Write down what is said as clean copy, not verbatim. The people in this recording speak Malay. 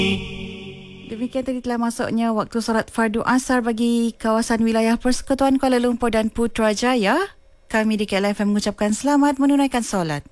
Demikian tadi telah masuknya waktu solat fardu asar bagi kawasan wilayah Persekutuan Kuala Lumpur dan Putrajaya. Kami di KLFM mengucapkan selamat menunaikan solat.